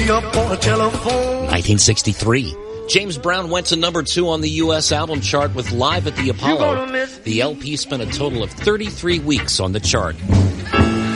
me up on a telephone. 1963. James Brown went to number 2 on the U.S. album chart with Live at the Apollo. The LP spent a total of 33 weeks on the chart.